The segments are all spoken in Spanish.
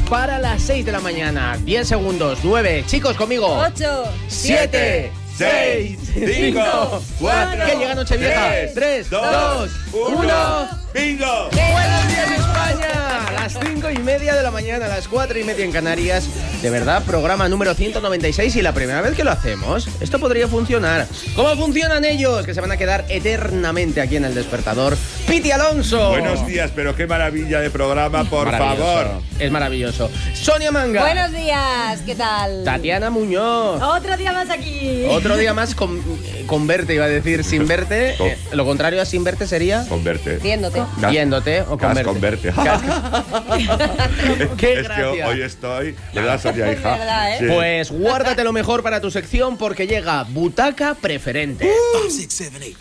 para las 6 de la mañana. 10 segundos. 9. Chicos, conmigo. 8, 7, 6, 5, 4. ¿Qué llega Nochevieja? 3, 2, 1. ¡Bingo! ¡Buenos días, España! Las 5:30 de la mañana, las 4:30 en Canarias. De verdad, programa número 196 y la primera vez que lo hacemos. Esto podría funcionar. ¿Cómo funcionan ellos? Que se van a quedar eternamente aquí en El Despertador. Piti Alonso. Buenos días, pero qué maravilla de programa, por favor. Es maravilloso. Sonia Manga. Buenos días, ¿qué tal? Tatiana Muñoz. Otro día más aquí. Otro día más con verte, iba a decir, sin verte. Lo contrario a sin verte sería... Converte. Viéndote. Viéndote o con verte. Converte. ¡Qué Es gracia! que hoy estoy, ¿verdad, Sonia, hija? Es verdad, ¿eh? Sí. Pues guárdate lo mejor para tu sección porque llega Butaca Preferente. 5, 6, 7, 8.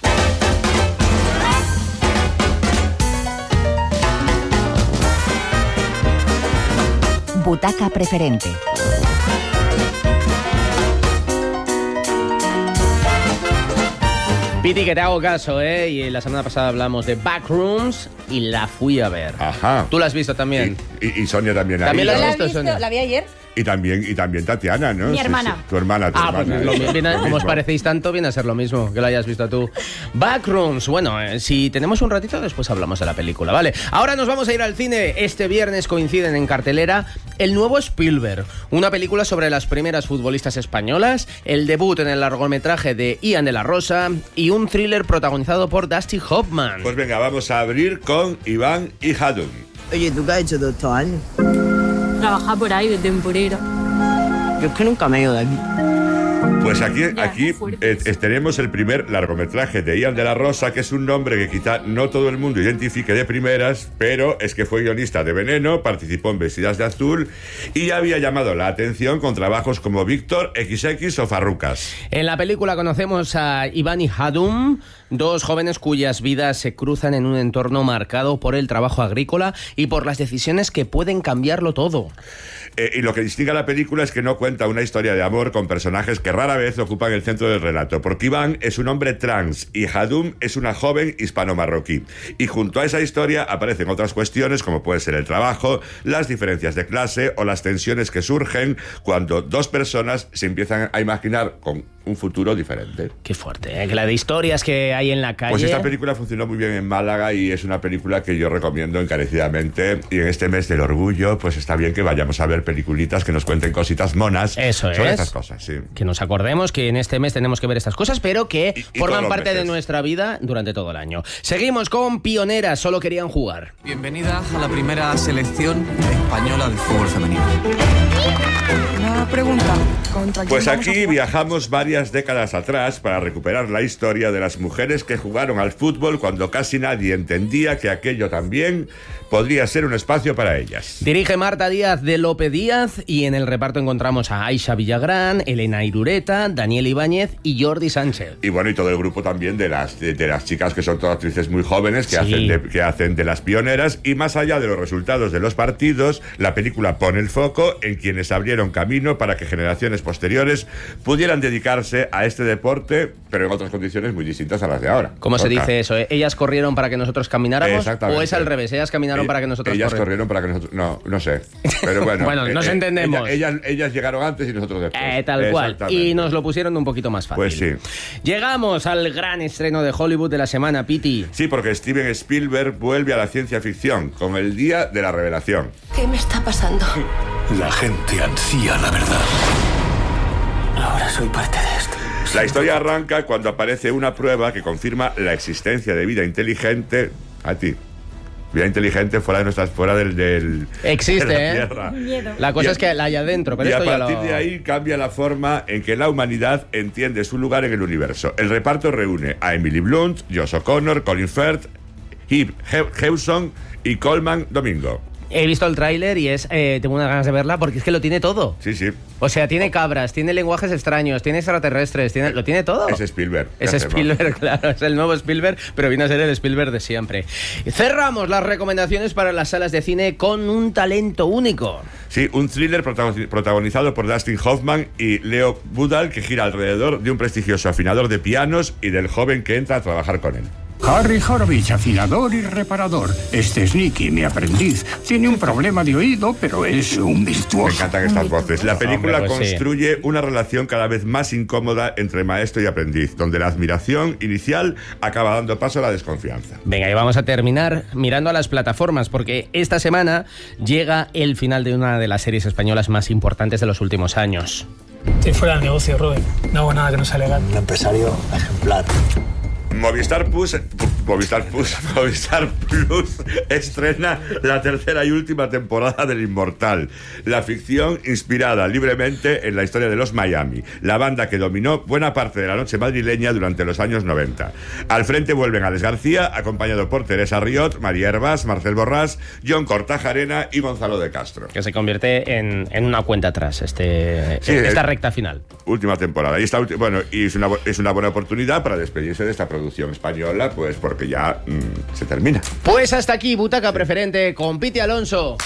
Butaca Preferente. Piti, que te hago caso, ¿eh? Y la semana pasada hablamos de Backrooms y la fui a ver. Ajá. ¿Tú la has visto también? Y Sonia también. También ahí, la ¿no? has visto, Sonia? La vi ayer. Y también Tatiana, ¿no? Mi Sí, hermana. sí. Tu hermana. Pues como os parecéis tanto, viene a ser lo mismo, que lo hayas visto tú. Backrooms, bueno, si tenemos un ratito, después hablamos de la película, ¿vale? Ahora nos vamos a ir al cine. Este viernes coinciden en cartelera el nuevo Spielberg, una película sobre las primeras futbolistas españolas, el debut en el largometraje de Ian de la Rosa y un thriller protagonizado por Dustin Hoffman. Pues venga, vamos a abrir con Iván y Hadun. Oye, ¿tú qué has hecho todos estos años? Trabajar por ahí de temporera. Yo es que nunca me he ido de aquí. Pues aquí fuerte. tenemos el primer largometraje de Ian de la Rosa, que es un nombre que quizá no todo el mundo identifique de primeras, pero es que fue guionista de Veneno, participó en Vestidas de Azul y había llamado la atención con trabajos como Víctor, XX o Farrucas. En la película conocemos a Iván y Hadum, dos jóvenes cuyas vidas se cruzan en un entorno marcado por el trabajo agrícola y por las decisiones que pueden cambiarlo todo. Y lo que distingue a la película es que no cuenta una historia de amor con personajes que rara vez ocupan el centro del relato, porque Iván es un hombre trans y Hadum es una joven hispano-marroquí. Y junto a esa historia aparecen otras cuestiones como puede ser el trabajo, las diferencias de clase o las tensiones que surgen cuando dos personas se empiezan a imaginar con un futuro diferente. Qué fuerte, ¿eh? Que la de historias que hay en la calle... Pues esta película funcionó muy bien en Málaga y es una película que yo recomiendo encarecidamente. Y en este mes del orgullo, pues está bien que vayamos a ver peliculitas que nos cuenten cositas monas. Eso sobre es. estas cosas, sí. Que nos acordemos que en este mes tenemos que ver estas cosas, pero que Y forman todos los parte de meses. nuestra vida durante todo el año. Seguimos con Pioneras, solo querían jugar. Bienvenida a la primera selección española de fútbol femenino. Una pregunta. ¿Contra quién Pues vamos a aquí jugar? viajamos varias décadas atrás para recuperar la historia de las mujeres que jugaron al fútbol cuando casi nadie entendía que aquello también podría ser un espacio para ellas. Dirige Marta Díaz de Lope Díaz y en el reparto encontramos a Aisha Villagrán, Elena Irureta, Daniel Ibáñez y Jordi Sánchez. Y bueno, y todo el grupo también de las chicas que son todas actrices muy jóvenes que, Sí. que hacen de las pioneras. Y más allá de los resultados de los partidos, la película pone el foco en quienes abrieron camino para que generaciones posteriores pudieran dedicarse a este deporte, pero en otras condiciones muy distintas a las de ahora. ¿Cómo se Toca. dice eso? ¿Ellas corrieron para que nosotros camináramos? Exactamente. ¿O es al revés? ¿Ellas caminaron para que nosotros Ellas corriéramos? corrieron para que nosotros... No sé. Pero bueno. Bueno, nos entendemos. Ellas llegaron antes y nosotros después. Tal cual. Exactamente. Y nos lo pusieron un poquito más fácil. Pues sí. Llegamos al gran estreno de Hollywood de la semana, Piti. Sí, porque Steven Spielberg vuelve a la ciencia ficción con el Día de la Revelación. ¿Qué me está pasando? La gente ansía la verdad. Ahora soy parte de esto. La historia arranca cuando aparece una prueba que confirma la existencia de vida inteligente a ti. Vida inteligente fuera de del Existe, de la ¿eh? Tierra. La cosa Y- es que la hay adentro, pero y a esto ya partir lo... de ahí cambia la forma en que la humanidad entiende su lugar en el universo. El reparto reúne a Emily Blunt, Josh O'Connor, Colin Firth, Hugh Hewson y Coleman Domingo. He visto el tráiler y tengo unas ganas de verla porque es que lo tiene todo. Sí, sí. O sea, tiene cabras, tiene lenguajes extraños, tiene extraterrestres, lo tiene todo. Es Spielberg. Es ¿Qué hacemos? Spielberg, claro, es el nuevo Spielberg, pero viene a ser el Spielberg de siempre. Cerramos las recomendaciones para las salas de cine con un talento único. Sí, un thriller protagonizado por Dustin Hoffman y Leo Budal que gira alrededor de un prestigioso afinador de pianos y del joven que entra a trabajar con él. Harry Horowitz, afinador y reparador. Este es Nicky, mi aprendiz. Tiene un problema de oído, pero es un virtuoso. Me encantan estas voces. La película Hombre, pues construye una relación cada vez más incómoda entre maestro y aprendiz, donde la admiración inicial acaba dando paso a la desconfianza. Venga, y vamos a terminar mirando a las plataformas, porque esta semana llega el final de una de las series españolas más importantes de los últimos años. Estoy fuera del negocio, Robert. No hago nada que no sea legal. Un empresario ejemplar. Movistar Plus estrena la tercera y última temporada del Inmortal, la ficción inspirada libremente en la historia de los Miami, la banda que dominó buena parte de la noche madrileña durante los años 90. Al frente vuelven Alex García, acompañado por Teresa Riot, María Hervás, Marcel Borrás, John Cortajarena y Gonzalo de Castro. Que se convierte en una cuenta atrás esta recta final. Última temporada. Y es una buena oportunidad para despedirse de esta producción española, pues porque ya se termina. Pues hasta aquí, Butaca Preferente con Piti Alonso.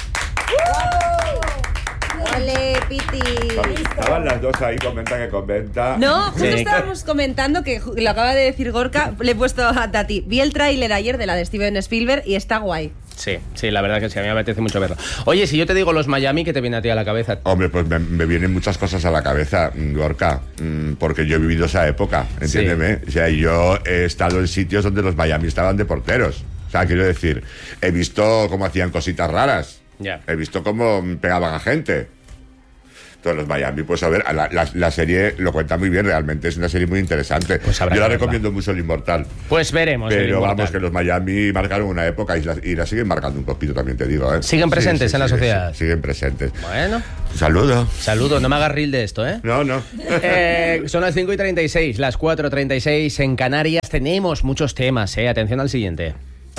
¡Ole, Piti! Estaban las dos ahí, comenta. No, justo Sí. estábamos comentando que lo acaba de decir Gorka, le he puesto a Tati. Vi el tráiler ayer de la de Steven Spielberg y está guay. Sí, la verdad que sí, a mí me apetece mucho verlo. Oye, si yo te digo los Miami, ¿qué te viene a ti a la cabeza? Hombre, pues me vienen muchas cosas a la cabeza, Gorka, porque yo he vivido esa época, entiéndeme. O sea, yo he estado en sitios donde los Miami estaban de porteros. O sea, quiero decir, he visto cómo hacían cositas raras. Ya. He visto cómo pegaban a gente. Todos los Miami, pues a ver, la serie lo cuenta muy bien, realmente es una serie muy interesante. Pues habrá yo la que verla. recomiendo mucho, el Inmortal. Pues veremos. el Pero Inmortal. vamos, que los Miami marcaron una época y la siguen marcando un poquito, también te digo. ¿Siguen presentes en la sociedad? Sí, siguen presentes. Bueno, Un saludo. saludo, no me hagas reel de esto, ¿eh? No. Son las 5:36, las 4:36 en Canarias. Tenemos muchos temas, ¿eh? Atención al siguiente.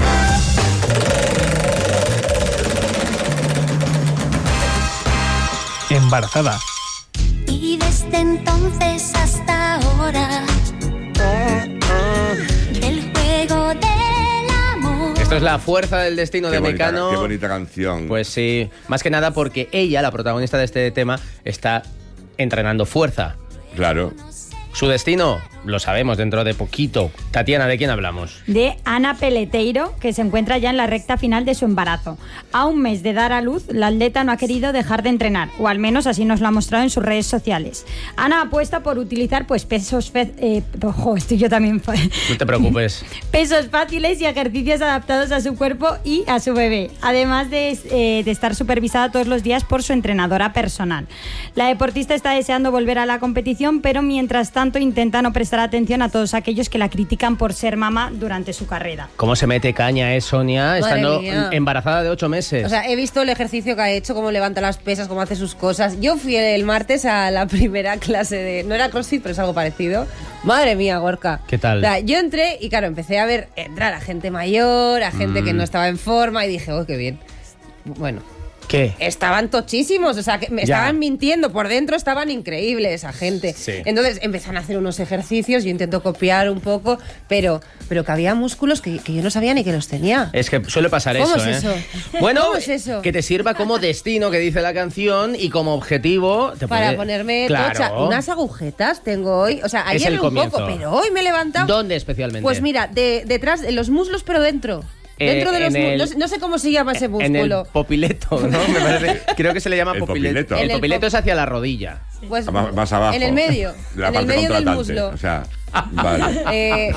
Embarazada. Y desde entonces hasta ahora, el juego del amor. Esto es La Fuerza del Destino de Mecano. Qué bonita canción. Pues sí, más que nada porque ella, la protagonista de este tema, está entrenando fuerza. Claro. Su destino, lo sabemos dentro de poquito. Tatiana, ¿de quién hablamos? De Ana Peleteiro, que se encuentra ya en la recta final de su embarazo. A un mes de dar a luz, la atleta no ha querido dejar de entrenar, o al menos así nos lo ha mostrado en sus redes sociales. Ana apuesta por utilizar pesos... estoy yo también... No te preocupes. Pesos fáciles y ejercicios adaptados a su cuerpo y a su bebé, además de estar supervisada todos los días por su entrenadora personal. La deportista está deseando volver a la competición, pero mientras tanto intenta no prestar atención a todos aquellos que la critican por ser mamá durante su carrera. ¿Cómo se mete caña, Sonia, estando mía. embarazada de 8 meses? O sea, he visto el ejercicio que ha hecho, cómo levanta las pesas, cómo hace sus cosas. Yo fui el martes a la primera clase de... No era CrossFit, pero es algo parecido. Madre mía, Gorka. ¿Qué tal? O sea, yo entré y claro, empecé a ver entrar a gente mayor, a gente que no estaba en forma y dije, oh, qué bien. Bueno... ¿Qué? Estaban tochísimos, o sea, que me estaban mintiendo, por dentro estaban increíbles esa gente. Sí. Entonces empezaron a hacer unos ejercicios, yo intento copiar un poco, pero que había músculos que yo no sabía ni que los tenía. Es que suele pasar ¿Cómo eso, es eso? Bueno, ¿Cómo es eso? que te sirva como destino, que dice la canción, y como objetivo... Para ponerme tocha. Unas agujetas tengo hoy, o sea, Es ayer el un poco, comienzo. pero hoy me he levantado. ¿Dónde especialmente? Pues mira, detrás de los muslos, pero dentro. Dentro de los muslos, no sé cómo se llama ese músculo. En el popileto, ¿no? Me parece, creo que se le llama El popileto. popileto. El popileto es hacia la rodilla. Pues, Más abajo. En el medio. La en el parte medio del contratante. muslo. O sea, vale.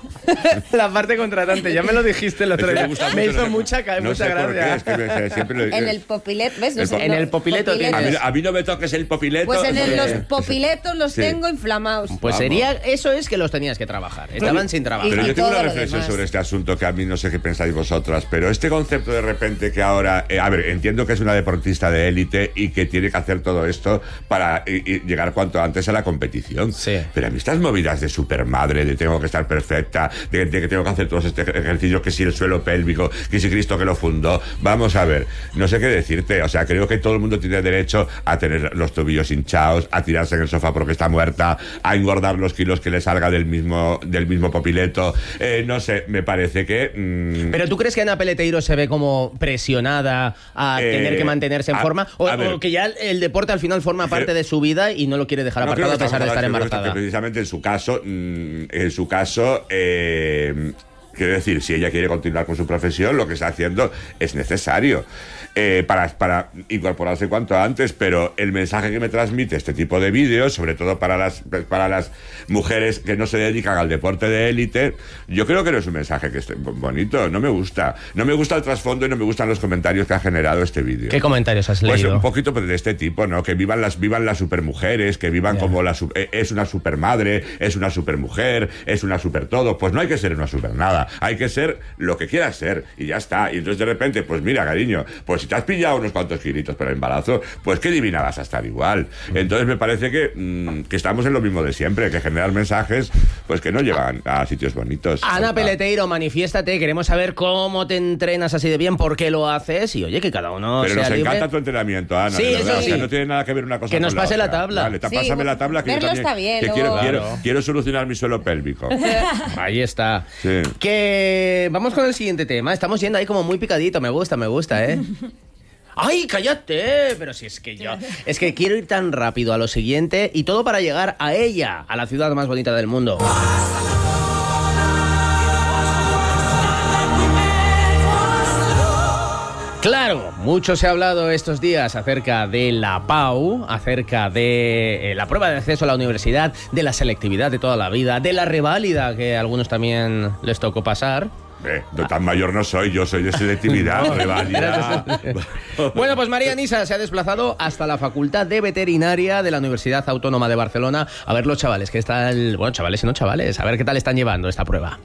La parte contratante, ya me lo dijiste el otro Es que día. gusta Me mucho, hizo no sé- mucha no sé por qué, gracia. es que siempre lo- En el popileto, ¿ves? No sé, En el popileto popiletos. tienes. A mí no me toques el popileto. Pues en los Sí. popiletos los Sí. tengo inflamados. Pues Vamos. sería, eso es que los tenías que trabajar. Estaban sin trabajar. Pero Y yo tengo todo una lo reflexión demás. sobre este asunto que a mí no sé qué pensáis vosotras, pero este concepto de repente que ahora... a ver, entiendo que es una deportista de élite y que tiene que hacer todo esto para y llegar cuanto antes a la competición. Sí. Pero a mí estas movidas de supermadre, de tengo que estar perfecta, de que tengo que hacer todos estos ejercicios, que si el suelo pélvico, que si Cristo que lo fundó... Vamos a ver, no sé qué decirte. O sea, creo que todo el mundo tiene derecho a tener los tobillos hinchados, a tirarse en el sofá porque está muerta, a engordar los kilos que le salga del mismo popileto. No sé, me parece que... ¿Pero tú crees que Ana Peleteiro se ve como presionada a tener que mantenerse en forma? ¿O que ya el deporte al final forma parte de su vida y no lo quiere dejar apartado a pesar de estar embarazada? Precisamente en su caso, Quiero decir, si ella quiere continuar con su profesión, lo que está haciendo es necesario para incorporarse cuanto antes, pero el mensaje que me transmite este tipo de vídeos, sobre todo para las mujeres que no se dedican al deporte de élite, yo creo que no es un mensaje que esté bonito, no me gusta. No me gusta el trasfondo y no me gustan los comentarios que ha generado este vídeo. ¿Qué comentarios has leído? Pues un poquito de este tipo, ¿no? Que vivan las supermujeres, que vivan como es una supermadre, es una supermujer, es una super todo. Pues no hay que ser una super nada, hay que ser lo que quieras ser y ya está. Y entonces de repente, pues mira, cariño, pues si te has pillado unos cuantos kilitos para el embarazo, pues qué divina vas a estar igual. Entonces me parece que estamos en lo mismo de siempre, que generar mensajes pues que no llevan a sitios bonitos. Ana Peleteiro, manifiéstate, queremos saber cómo te entrenas así de bien, por qué lo haces y oye, que cada uno pero sea nos libre. encanta tu entrenamiento, Ana. Sí, de verdad. eso sí. O sea, no tiene nada que ver una cosa que con nos pase la otra. tabla. Vale, pásame la tabla que yo verlo también está bien, que luego. quiero solucionar mi suelo pélvico. Ahí está. Sí. Que vamos con el siguiente tema. Estamos yendo ahí como muy picadito. Me gusta, ¿eh? ¡Ay, cállate! Pero si es que yo... Es que quiero ir tan rápido a lo siguiente y todo para llegar a ella, a la ciudad más bonita del mundo. Claro, mucho se ha hablado estos días acerca de la PAU, acerca de la prueba de acceso a la universidad, de la selectividad de toda la vida, de la reválida que a algunos también les tocó pasar. Tan mayor no soy, yo soy de selectividad, reválida. Bueno, pues María Nisa se ha desplazado hasta la Facultad de Veterinaria de la Universidad Autónoma de Barcelona a ver los chavales, que están... Bueno, chavales y no chavales, a ver qué tal están llevando esta prueba.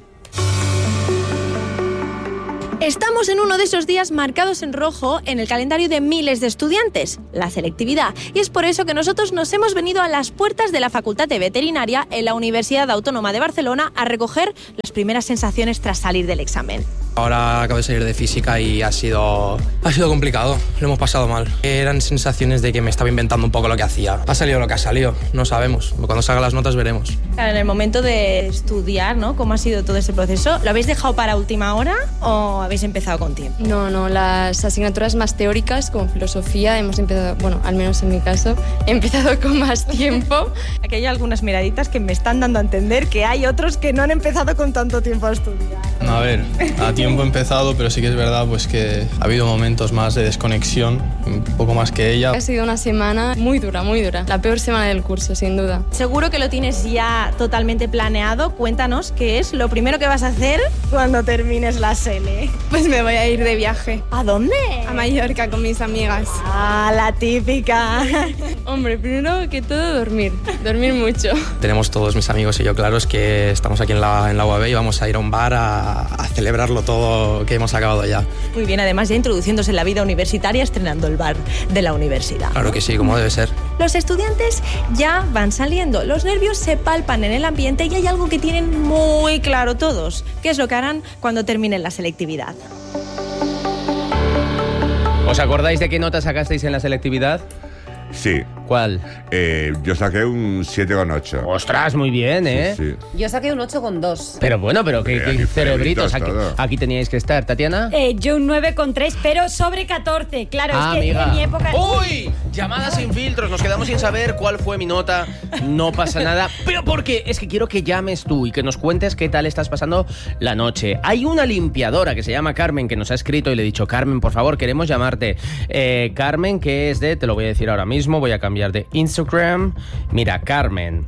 Estamos en uno de esos días marcados en rojo en el calendario de miles de estudiantes, la selectividad. Y es por eso que nosotros nos hemos venido a las puertas de la Facultad de Veterinaria en la Universidad Autónoma de Barcelona a recoger las primeras sensaciones tras salir del examen. Ahora acabo de salir de física y ha sido complicado, lo hemos pasado mal. Eran sensaciones de que me estaba inventando un poco lo que hacía. Ha salido lo que ha salido, no sabemos. Cuando salgan las notas veremos. Claro, en el momento de estudiar, ¿no? ¿Cómo ha sido todo ese proceso? ¿Lo habéis dejado para última hora o habéis empezado con tiempo? No, las asignaturas más teóricas como filosofía hemos empezado, bueno, al menos en mi caso, he empezado con más tiempo. Aquí hay algunas miraditas que me están dando a entender que hay otros que no han empezado con tanto tiempo a estudiar. A ver, a tiempo he empezado, pero sí que es verdad pues que ha habido momentos más de desconexión, un poco más que ella. Ha sido una semana muy dura, la peor semana del curso, sin duda. Seguro que lo tienes ya totalmente planeado. Cuéntanos qué es lo primero que vas a hacer cuando termines la SELE. Pues me voy a ir de viaje. ¿A dónde? A Mallorca con mis amigas. Ah, la típica. Hombre, primero que todo dormir mucho. Tenemos todos mis amigos y yo claros que estamos aquí en la UAB y vamos a ir a un bar a celebrarlo todo que hemos acabado ya. Muy bien, además ya introduciéndose en la vida universitaria, estrenando el bar de la universidad. Claro que sí, como debe ser. Los estudiantes ya van saliendo, los nervios se palpan en el ambiente y hay algo que tienen muy claro todos, qué es lo que harán cuando terminen la selectividad. ¿Os acordáis de qué nota sacasteis en la selectividad? Sí. ¿Cuál? Yo saqué un 7,8. ¡Ostras, muy bien, eh! Sí. Yo saqué un 8,2. Pero bueno, qué cerebritos aquí teníais que estar. ¿Tatiana? Yo un 9,3, pero sobre 14. Claro, es que amiga. en mi época... ¡Uy! Llamadas sin filtros. Nos quedamos sin saber cuál fue mi nota. No pasa nada. Pero porque es que quiero que llames tú y que nos cuentes qué tal estás pasando la noche. Hay una limpiadora que se llama Carmen que nos ha escrito y le he dicho, Carmen, por favor, queremos llamarte. Carmen, que es te lo voy a decir ahora mismo, voy a cambiar de Instagram. Mira, Carmen.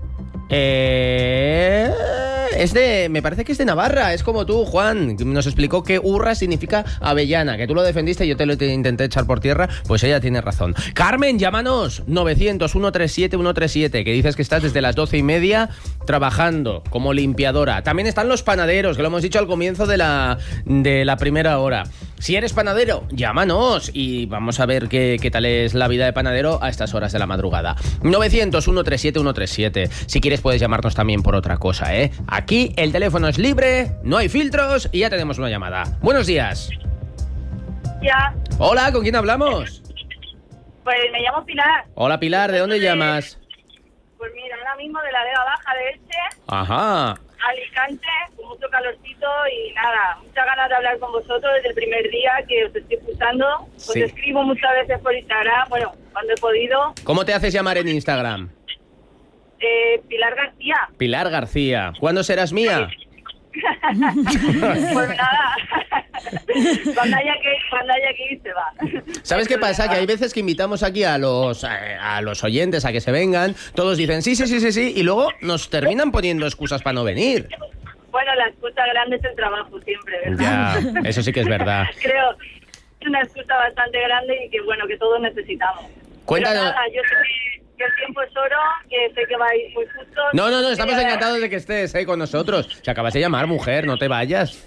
Me parece que es de Navarra, es como tú, Juan. Nos explicó que urra significa avellana, que tú lo defendiste y yo te lo intenté echar por tierra, pues ella tiene razón. Carmen, llámanos, 900-137-137, que dices que estás desde las 12:30 trabajando como limpiadora. También están los panaderos, que lo hemos dicho al comienzo de la primera hora. Si eres panadero, llámanos y vamos a ver qué tal es la vida de panadero a estas horas de la madrugada. 900-137-137. Si quieres puedes llamarnos también por otra cosa, ¿eh? Aquí el teléfono es libre, no hay filtros y ya tenemos una llamada. Buenos días. Ya. Hola, ¿con quién hablamos? Pues me llamo Pilar. Hola, Pilar, ¿de dónde llamas? Pues mira, ahora mismo de la Vega Baja de Elche. Ajá. Alicante, con mucho calorcito y nada, muchas ganas de hablar con vosotros desde el primer día que os estoy escuchando. Os escribo muchas veces por Instagram, bueno, cuando he podido. ¿Cómo te haces llamar en Instagram? Pilar García. Pilar García. ¿Cuándo serás mía? Pues nada, cuando haya que ir se va. ¿Sabes qué pasa? Que hay veces que invitamos aquí a los oyentes a que se vengan, todos dicen sí, y luego nos terminan poniendo excusas para no venir. Bueno, la excusa grande es el trabajo siempre, ¿verdad? Ya, eso sí que es verdad. Creo que es una excusa bastante grande y que, bueno, que todos necesitamos. Cuéntanos. Pero nada, yo sé que el tiempo es oro, que sé que va a ir muy justo. No, estamos encantados de que estés con nosotros. Se acabas de llamar, mujer, no te vayas.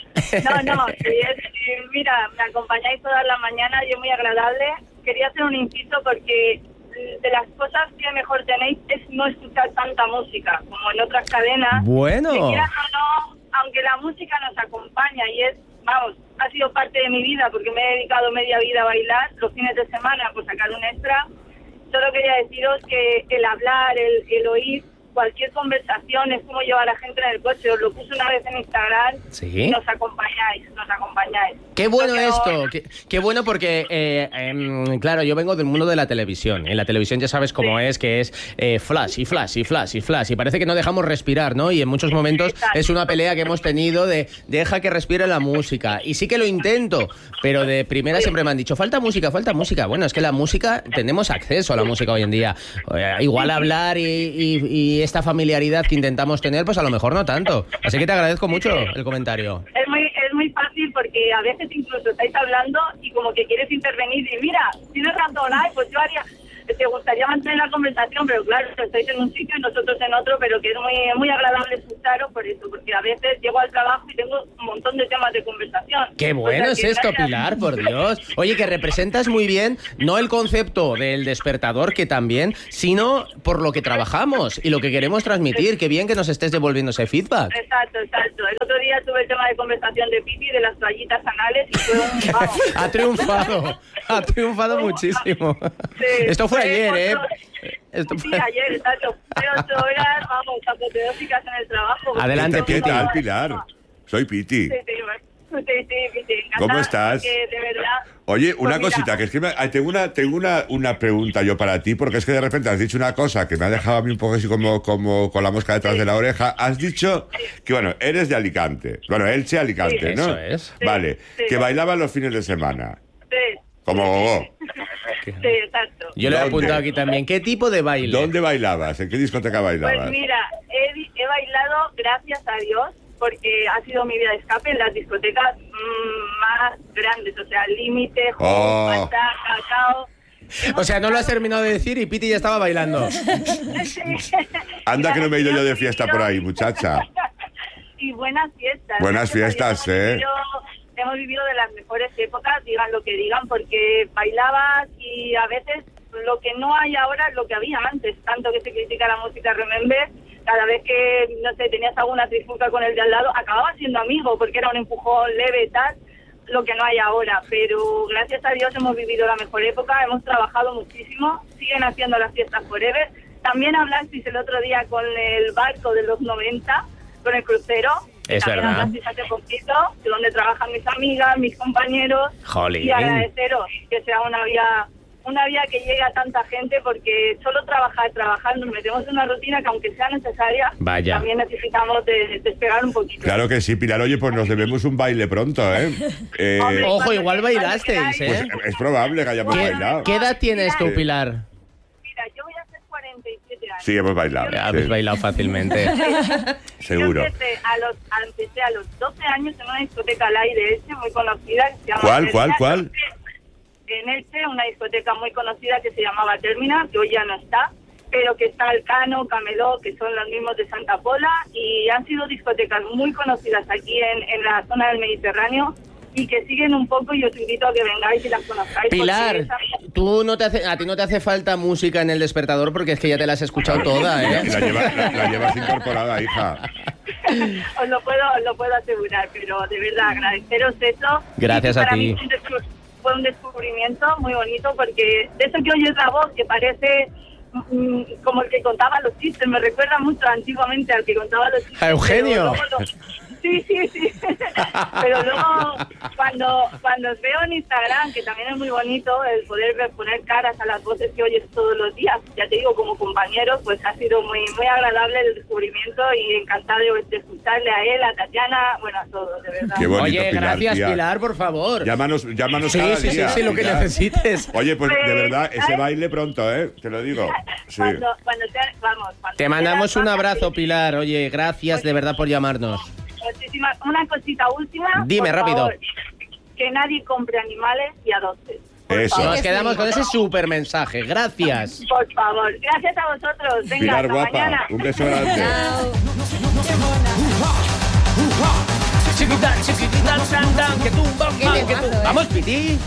Mira, me acompañáis todas las mañanas y es muy agradable. Quería hacer un inciso porque de las cosas que mejor tenéis es no escuchar tanta música como en otras cadenas. Bueno. Que quieras o no, aunque la música nos acompaña y es, vamos, ha sido parte de mi vida porque me he dedicado media vida a bailar los fines de semana por sacar un extra. Solo quería deciros que el hablar, el oír, cualquier conversación es como llevar a la gente en el coche. Os lo puse una vez en Instagram. ¿Sí? Y nos acompañáis. Qué bueno esto, qué bueno porque, claro, yo vengo del mundo de la televisión. En la televisión ya sabes cómo es, que es flash, y parece que no dejamos respirar, ¿no? Y en muchos momentos es una pelea que hemos tenido de deja que respire la música. Y sí que lo intento, pero de primera siempre me han dicho, falta música. Bueno, es que la música, tenemos acceso a la música hoy en día. Igual hablar y esta familiaridad que intentamos tener, pues a lo mejor no tanto. Así que te agradezco mucho el comentario. Es muy fácil porque a veces incluso estáis hablando y como que quieres intervenir y mira, tienes razón, pues yo haría... Te gustaría mantener la conversación, pero claro, estáis en un sitio y nosotros en otro, pero que es muy agradable escucharos por eso, porque a veces llego al trabajo y tengo un montón de temas de conversación. ¡Qué bueno es esto, Pilar, por Dios! Oye, que representas muy bien, no el concepto del despertador, que también, sino por lo que trabajamos y lo que queremos transmitir. Qué bien que nos estés devolviendo ese feedback. Exacto. El otro día tuve el tema de conversación de Pipi, de las toallitas anales, y fue un... Vamos. Ha triunfado muchísimo. Sí, esto fue ayer, ¿eh? Ayer, exacto. 8 horas, vamos, apoteósicas en el trabajo. Adelante, ¿Qué tal, Pilar? Soy Piti. Sí, Piti. ¿Cómo estás? De verdad. Oye, una cosita, que es que tengo una pregunta yo para ti, porque es que de repente has dicho una cosa que me ha dejado a mí un poco así como con la mosca detrás de la oreja. Has dicho que, bueno, eres de Alicante. Bueno, Elche, Alicante, ¿no? Eso es. Vale, que bailaban los fines de semana. Sí. Como Gogó. Sí, exacto. Yo le he apuntado aquí también. ¿Qué tipo de baile? ¿Dónde bailabas? ¿En qué discoteca bailabas? Pues mira, he bailado, gracias a Dios, porque ha sido mi vida de escape en las discotecas más grandes, o sea, Límite, Pata, Cacao. O sea, no lo has terminado de decir y Piti ya estaba bailando. Anda que no me he ido yo de fiesta por ahí, muchacha. Y buenas fiestas. Buenas fiestas, Hemos vivido de las mejores épocas, digan lo que digan, porque bailabas y a veces lo que no hay ahora es lo que había antes. Tanto que se critica la música Remember, cada vez que, no sé, tenías alguna trifulca con el de al lado, acababas siendo amigo porque era un empujón leve y tal, lo que no hay ahora. Pero gracias a Dios hemos vivido la mejor época, hemos trabajado muchísimo, siguen haciendo las fiestas forever. También hablasteis el otro día con el barco de los 90, con el crucero. Es también verdad. hace poquito, de donde trabajan mis amigas, mis compañeros. Jolín. Y agradeceros que sea una vía que llegue a tanta gente, porque solo trabajar, nos metemos en una rutina que aunque sea necesaria, Vaya. también necesitamos despegar un poquito. Claro que sí, Pilar. Oye, pues nos debemos un baile pronto, ¿eh? Ojo, igual bailasteis, ¿eh? Pues es probable que hayamos bailado. ¿Qué edad tienes tú, Pilar? Mira, yo voy a hacer 47 años. Sí, hemos bailado. Habéis sí. bailado fácilmente. Seguro. Yo empecé a los 12 años en una discoteca al aire de Elche, muy conocida, que se llama ¿Cuál? Terminal. En Elche, una discoteca muy conocida que se llamaba Terminal, que hoy ya no está, pero que está Alcano, Camelot, que son los mismos de Santa Pola, y han sido discotecas muy conocidas aquí en la zona del Mediterráneo, y que siguen un poco, y os invito a que vengáis y las conozcáis. Pilar, a ti no te hace falta música en el despertador porque es que ya te la has escuchado toda, ¿eh? La llevas incorporada, hija. Os lo puedo asegurar, pero de verdad agradeceros eso. Gracias y a para ti. mí fue un descubrimiento muy bonito, porque de eso que oyes la voz, que parece como el que contaba los chistes, me recuerda mucho antiguamente al que contaba los chistes. ¿A Eugenio? Sí. Pero luego, cuando os veo en Instagram, que también es muy bonito el poder poner caras a las voces que oyes todos los días, ya te digo, como compañeros, pues ha sido muy muy agradable el descubrimiento y encantada de escucharle a él, a Tatiana, bueno, a todos, de verdad. Qué bonito, Oye, Pilar, gracias, tía. Pilar, por favor. Llámanos cada día. Sí, lo que Pilar. necesites. Oye, pues de verdad, ese baile pronto, ¿eh? Te lo digo. Sí. Cuando Te mandamos un quieras, abrazo, Pilar. Oye, gracias de verdad por llamarnos. una cosita última. Dime, por rápido. favor, que nadie compre animales y adopte. Eso. Nos quedamos con ese super mensaje. Gracias. Por favor, gracias a vosotros. Venga, Pilar hasta guapa, mañana. un beso grande. Chiquita, que tumba, Vamos, Piti.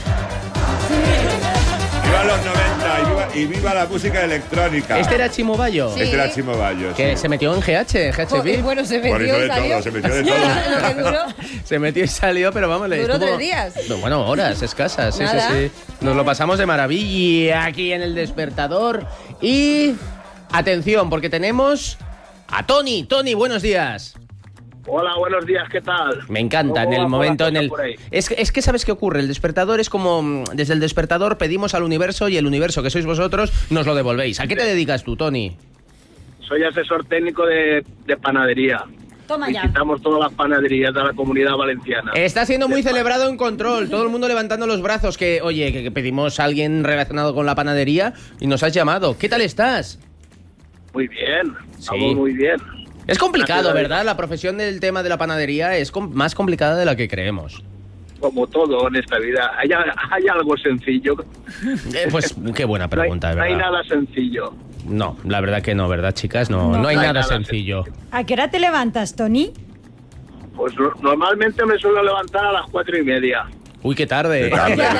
Viva los 90 y viva la música electrónica. Este era Chimo Bayo. Sí. Este era Chimo Bayo. Que se metió en GHB. Bueno, se metió Por eso y de salió. todo, se metió de todo. Lo que duró. Se metió y salió, pero vamos, le Duró estuvo- 3 días. No, bueno, horas escasas. Sí, Nada. sí. Nos lo pasamos de maravilla aquí en El Despertador. Y atención, porque tenemos a Tony. Tony, buenos días. Hola, buenos días, ¿qué tal? Me encanta en ¿Cómo el va momento la en cosa el... por ahí? Es que ¿sabes qué ocurre? El despertador es como... Desde el despertador pedimos al universo y el universo, que sois vosotros, nos lo devolvéis. ¿A qué te dedicas tú, Tony? Soy asesor técnico de panadería. Toma ya. Visitamos todas las panaderías de la Comunidad Valenciana. Está siendo muy celebrado en Control. Todo el mundo levantando los brazos. Que, oye, que pedimos a alguien relacionado con la panadería y nos has llamado. ¿Qué tal estás? Muy bien, Sí. estamos muy bien. Es complicado, Gracias a ¿verdad? La profesión del tema de la panadería es más complicada de la que creemos. Como todo en esta vida, hay algo sencillo. Pues qué buena pregunta, de No hay verdad. nada sencillo. No, la verdad que no, ¿verdad, chicas? No hay nada sencillo. ¿A qué hora te levantas, Tony? Pues normalmente me suelo levantar a las 4:30. Uy, qué tarde.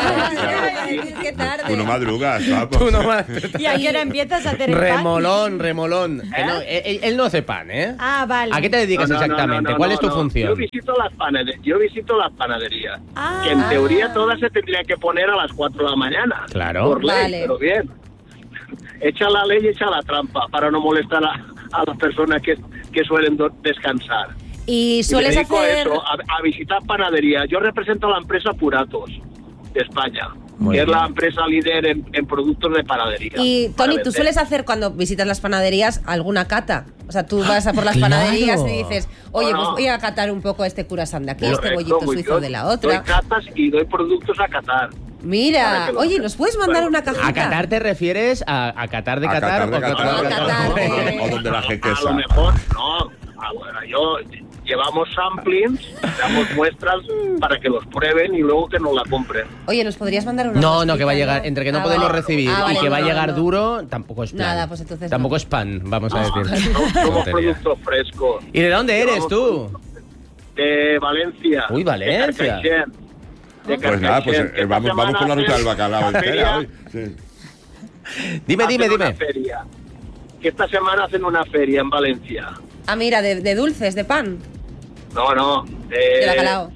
Qué tarde. Tú no madrugas, vamos. Tú no más. ¿Y a qué hora empiezas a hacer el pan? Remolón. Que no, él no hace pan, ¿eh? Ah, vale. ¿A qué te dedicas No, no, exactamente? no, ¿Cuál es tu no. función? Yo visito las panaderías. Ah. Que en teoría todas se tendrían que poner a las 4 de la mañana. Claro. Por ley, Vale. pero bien. Echa la ley y echa la trampa para no molestar a las personas que suelen descansar. Y sueles me dedico a hacer... eso, a visitar panaderías. Yo represento a la empresa Puratos de España, Muy que es bien. la empresa líder en productos de panadería. Y para Tony, ¿tú vender. sueles hacer cuando visitas las panaderías alguna cata? O sea, tú vas a por las Claro. panaderías y dices, oye, No, pues no. voy a catar un poco este curasán de aquí, Correcto, este bollito pues suizo yo de la Doy otra. catas y doy productos a catar. Para Mira, que lo oye, sepas. ¿nos puedes mandar Bueno, una ¿A cajita? Qatar te refieres a Qatar de A Qatar? Qatar de o Qatar. Qatar. O donde la A lo jequesa. mejor, no. Bueno, llevamos samplings, damos muestras para que los prueben y luego que nos la compren. Oye, ¿nos podrías mandar una No, cajita, que va a llegar, entre que no Ah, podemos vale. recibir Ah, y vale, que va a no, llegar no. duro, tampoco es plan. Nada, pues entonces tampoco no. es pan, vamos a decir. Somos Tontería. productos frescos. ¿Y de dónde eres Llevamos tú? De Valencia. Uy, Valencia. De Carcaixent. De Pues nada, pues Carcaixent. Esta vamos por la semana ruta del bacalao la entera feria- hoy. Sí. Dime. hacen una feria. Que esta semana hacen una feria en Valencia. Ah, mira, de dulces, de pan, No. de bacalao,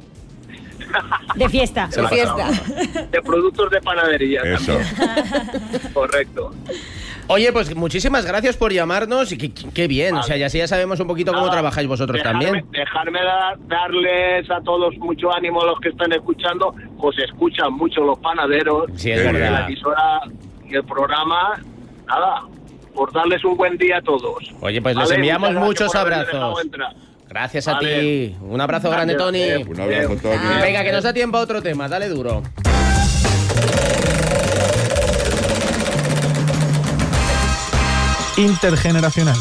De fiesta. de fiesta. De productos de panadería. Eso. también. Correcto. Oye, pues muchísimas gracias por llamarnos y qué bien. O sea, y así ya sabemos un poquito cómo Nada, trabajáis vosotros también. Dejarme darles a todos mucho ánimo a los que están escuchando, pues escuchan mucho los panaderos. Sí, es y verdad. la emisora y el programa, nada, por darles un buen día a todos. Oye, pues les Vale, enviamos muchas muchos gracias por haberme abrazos. dejado entrar. Gracias a Vale. ti. Un abrazo grande, Tony. Un abrazo, Tony. Venga, que nos da tiempo a otro tema. Dale duro. Intergeneracional.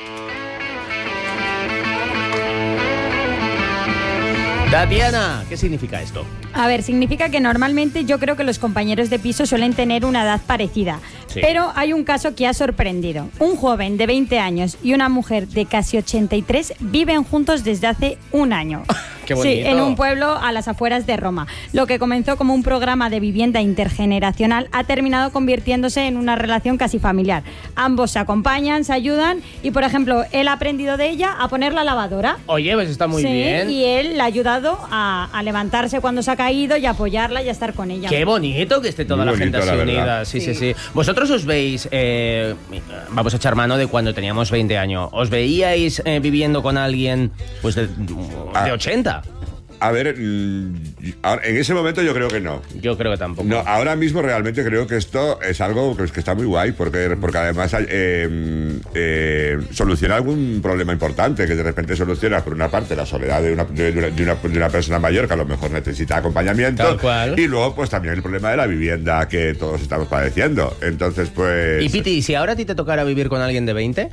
Tatiana, ¿qué significa esto? A ver, significa que normalmente yo creo que los compañeros de piso suelen tener una edad parecida. Sí. Pero hay un caso que ha sorprendido. Un joven de 20 años y una mujer de casi 83 viven juntos desde hace un año. Qué bonito. Sí, en un pueblo a las afueras de Roma. Lo que comenzó como un programa de vivienda intergeneracional ha terminado convirtiéndose en una relación casi familiar. Ambos se acompañan, se ayudan y, por ejemplo, él ha aprendido de ella a poner la lavadora. Oye, pues está muy bien. Y él le ha ayudado a levantarse cuando se ha caído y a apoyarla y a estar con ella. Qué bonito que esté toda la gente así unida. Sí. Sí. Vosotros os veis, vamos a echar mano de cuando teníamos 20 años. ¿Os veíais viviendo con alguien pues de 80? A ver, ahora, en ese momento yo creo que no. Yo creo que tampoco. No, ahora mismo realmente creo que esto es algo que está muy guay, porque además soluciona algún problema importante, que de repente soluciona, por una parte, la soledad de una persona mayor que a lo mejor necesita acompañamiento. Tal cual. Y luego, pues también el problema de la vivienda que todos estamos padeciendo. Entonces, pues... Y Piti, si ahora a ti te tocara vivir con alguien de 20...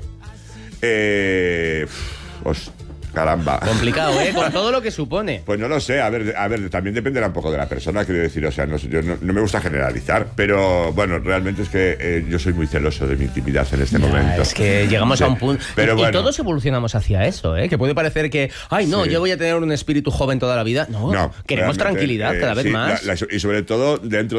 Pues... Caramba. Complicado, ¿eh? Con todo lo que supone. Pues no lo sé, a ver, también dependerá un poco de la persona, quiero decir, o sea, yo no me gusta generalizar, pero bueno, realmente es que yo soy muy celoso de mi intimidad en este momento. Es que llegamos a un punto, pero y todos evolucionamos hacia eso, ¿eh? Que puede parecer que, ay, no, yo voy a tener un espíritu joven toda la vida. No, queremos tranquilidad cada vez más. Y sobre todo dentro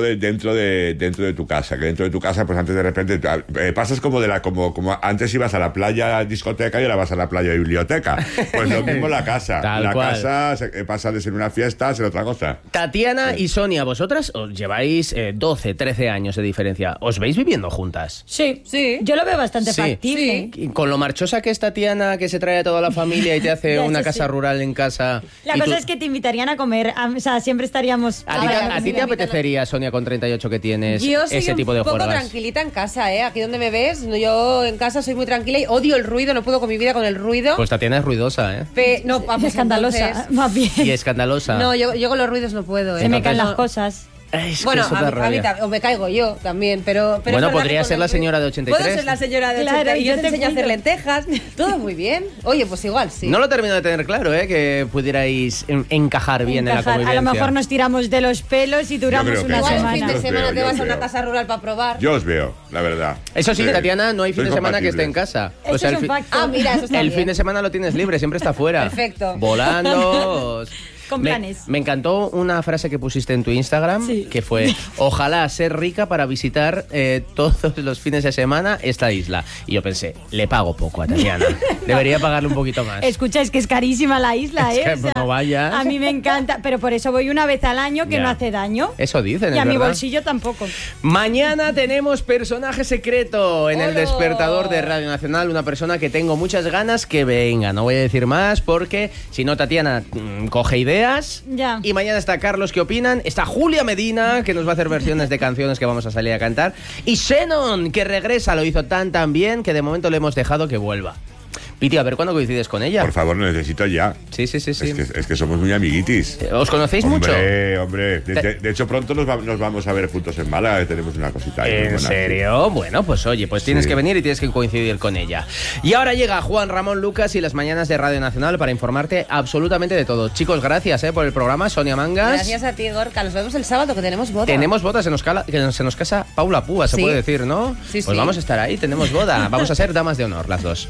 de tu casa, que dentro de tu casa, pues antes de repente pasas como como antes ibas a la playa discoteca y ahora vas a la playa biblioteca. Pues lo mismo la casa. Casa pasa de ser una fiesta a ser otra cosa. Tatiana y Sonia, vosotras os lleváis 12, 13 años de diferencia. ¿Os veis viviendo juntas? Sí. Yo lo veo bastante factible. Sí. Con lo marchosa que es Tatiana, que se trae a toda la familia y te hace una casa rural en casa. La cosa es que te invitarían a comer, o sea, siempre estaríamos... ¿A ti te apetecería, Sonia, con 38 que tienes, ese tipo de juergas? Yo soy un poco tranquilita en casa, ¿eh? Aquí donde me ves, yo en casa soy muy tranquila y odio el ruido, no puedo con mi vida con el ruido. Pues Tatiana es ruidosa, ¿eh? No, vamos, escandalosa, entonces... más bien. Y escandalosa. No, yo con los ruidos no puedo, ¿eh? Se me caen las cosas. Bueno, a mí o me caigo yo también, pero bueno, podría ser la señora de 83. Puedo ser la señora de 83 y yo te enseño a hacer lentejas. Todo muy bien. Oye, pues igual, sí. No lo termino de tener claro, que pudierais encajar bien en la convivencia. A lo mejor nos tiramos de los pelos y duramos una semana. Igual el fin de semana te vas a una casa rural para probar. Yo os veo, la verdad. Eso sí, Tatiana, no hay fin de semana que esté en casa. O sea, mira, eso está el bien. fin de semana lo tienes libre, siempre está fuera. Perfecto. Volando... Con planes. Me encantó una frase que pusiste en tu Instagram, que fue: ojalá ser rica para visitar todos los fines de semana esta isla. Y yo pensé, le pago poco a Tatiana. Debería pagarle un poquito más. Escucha, es que es carísima la isla, es que o sea, no vayas. A mí me encanta, pero por eso voy una vez al año, que no hace daño. Eso dicen, y es a mi verdad. bolsillo tampoco. Mañana tenemos personaje secreto en el despertador de Radio Nacional, una persona que tengo muchas ganas que venga. No voy a decir más porque si no, Tatiana coge ideas. Ya. Y mañana está Carlos, ¿qué opinan? Está Julia Medina, que nos va a hacer versiones de canciones que vamos a salir a cantar. Y Shannon, que regresa, lo hizo tan bien que de momento le hemos dejado que vuelva. Piti, a ver cuándo coincides con ella. Por favor, lo necesito ya. Sí. Es que somos muy amiguitis. ¿Os conocéis mucho? Hombre. De hecho, pronto nos vamos a ver juntos en Málaga, que tenemos una cosita ahí. ¿En serio? Bueno, pues oye, pues tienes que venir y tienes que coincidir con ella. Y ahora llega Juan Ramón Lucas y las mañanas de Radio Nacional para informarte absolutamente de todo. Chicos, gracias por el programa. Sonia Mangas. Gracias a ti, Gorka. Nos vemos el sábado, que tenemos boda. Tenemos boda, se nos casa Paula Púa, se puede decir, ¿no? Sí, pues vamos a estar ahí, tenemos boda. Vamos a ser damas de honor, las dos.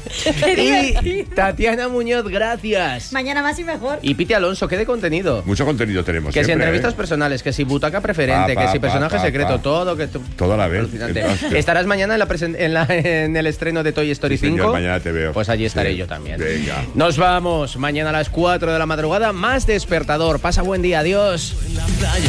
Y Tatiana Muñoz, gracias. Mañana más y mejor. Y Piti Alonso, ¿qué de contenido? Mucho contenido tenemos. Que siempre, si entrevistas personales, que si butaca preferente, que si personaje secreto, todo. Todo a la vez. ¿Estarás mañana en el estreno de Toy Story 5? Señor, mañana te veo. Pues allí estaré yo también. Venga. Nos vamos. Mañana a las 4 de la madrugada, más despertador. Pasa buen día. Adiós.